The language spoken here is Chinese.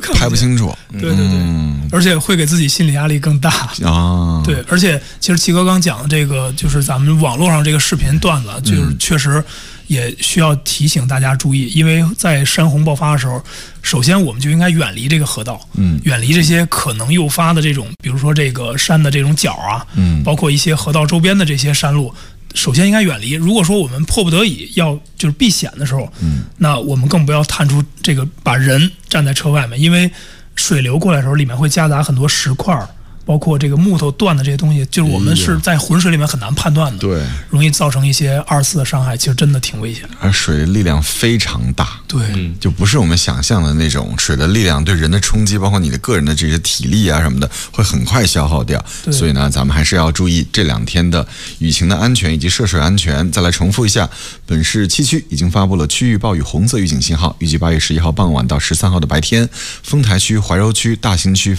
拍不清楚。 对，而且会给自己心理压力更大啊。 对，而且其实齐哥刚讲的这个，就是咱们网络上这个视频段子，就是确实也需要提醒大家注意，因为在山洪爆发的时候，首先我们就应该远离这个河道，远离这些可能诱发的这种，比如说这个山的这种角啊，包括一些河道周边的这些山路。首先应该远离。如果说我们迫不得已要就是避险的时候，那我们更不要探出这个把人站在车外面，因为水流过来的时候，里面会夹杂很多石块，包括这个木头断的这些东西，就是我们是在浑水里面很难判断的， 对， 容易造成一些二次的伤害，其实真的挺危险。 而水的力量非常大， 对， 就不是我们想象的那种水的力量对人的冲击，包括你的个人的这些体力啊什么的，会很快消耗掉。所以呢，咱们还是要注意这2天的雨情的安全以及涉水安全。再来重复一下，本市7区已经发布了区域暴雨红色预警信号，预计8月11号傍晚到13号的白天，丰台区、怀柔区、大兴区